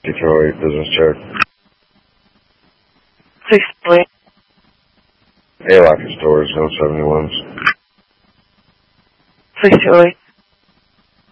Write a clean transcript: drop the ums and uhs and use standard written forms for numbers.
Detroit, business check. 6-3. A-Locker Stores, no 71s. 6-8.